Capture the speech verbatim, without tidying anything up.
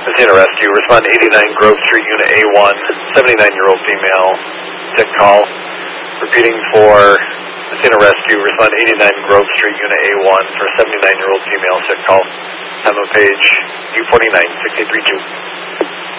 Athena Rescue, respond to eighty-nine Grove Street, Unit A one, seventy-nine-year-old female, sick call. Repeating for Athena Rescue, respond to eighty-nine Grove Street, Unit A one for seventy-nine-year-old female, sick call. Time of page U forty-nine, six eight three two.